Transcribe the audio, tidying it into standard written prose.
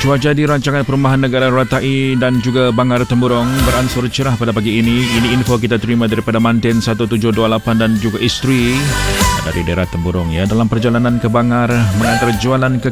Cuaca di rancangan perumahan negara Ratai dan juga Bangar Temburong beransur cerah pada pagi ini. Ini info kita terima daripada Mantin 1728 dan juga isteri dari daerah Temburong ya. Dalam perjalanan ke Bangar mengantar jualan ke